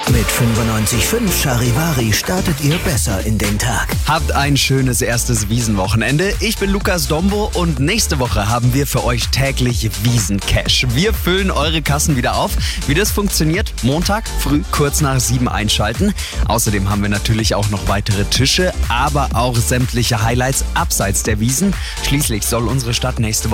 Mit 95.5 Charivari startet ihr besser in den Tag. Habt ein schönes erstes Wiesenwochenende. Ich bin Lukas Dombo und nächste Woche haben wir für euch täglich Wiesen-Cash. Wir füllen eure Kassen wieder auf. Wie das funktioniert? Montag früh kurz nach 7 einschalten. Außerdem haben wir natürlich auch noch weitere Tische, aber auch sämtliche Highlights abseits der Wiesen. Schließlich soll unsere Stadt nächste Woche